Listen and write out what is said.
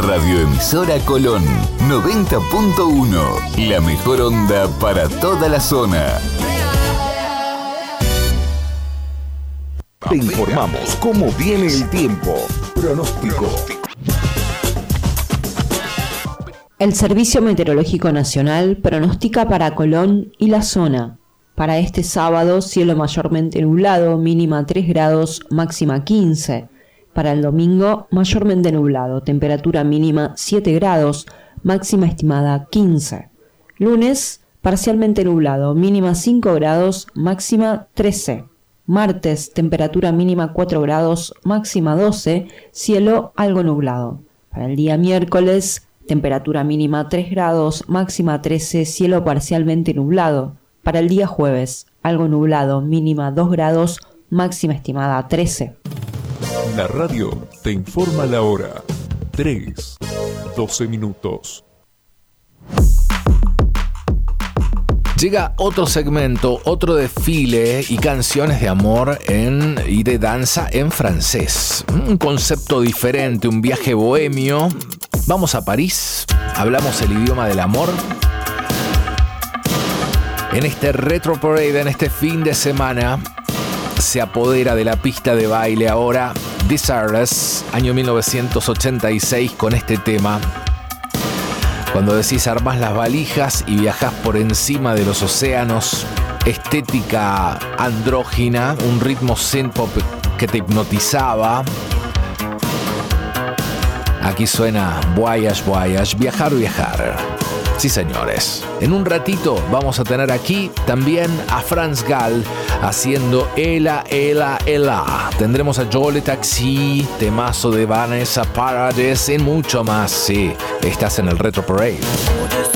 Radioemisora Colón 90.1. La mejor onda para toda la zona. Te informamos cómo viene el tiempo. Pronóstico. El Servicio Meteorológico Nacional pronostica para Colón y la zona. Para este sábado, cielo mayormente nublado, mínima 3 grados, máxima 15. Para el domingo, mayormente nublado, temperatura mínima 7 grados, máxima estimada 15. Lunes, parcialmente nublado, mínima 5 grados, máxima 13. Martes, temperatura mínima 4 grados, máxima 12, cielo algo nublado. Para el día miércoles, temperatura mínima 3 grados, máxima 13, cielo parcialmente nublado. Para el día jueves, algo nublado, mínima 2 grados, máxima estimada 13. La radio te informa la hora. 3:12 minutos. Llega otro segmento, otro desfile y canciones de amor y de danza en francés. Un concepto diferente, un viaje bohemio. Vamos a París, hablamos el idioma del amor. En este Retro Parade, en este fin de semana, se apodera de la pista de baile ahora Desireless, año 1986, con este tema. Cuando decís armás las valijas y viajás por encima de los océanos, estética andrógina, un ritmo synth-pop que te hipnotizaba. Aquí suena Voyage, Voyage, viajar, viajar. Sí, señores. En un ratito vamos a tener aquí también a France Gall haciendo Ela, Ela, Ela. Tendremos a Joe Taxi, temazo de Vanessa Paradis y mucho más. Sí, estás en el Retro Parade.